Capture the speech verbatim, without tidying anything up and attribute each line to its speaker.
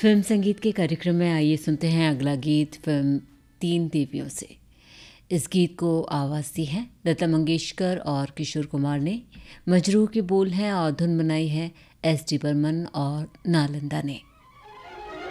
Speaker 1: Film संगीत के कार्यक्रम में आइए सुनते हैं अगला गीत फिल्म तीन देवियों से। इस गीत को आवाज़ दी है लता मंगेशकर और किशोर कुमार ने। मजरूह के बोल हैं और धुन बनाई है एस डी बर्मन और नालंदा ने।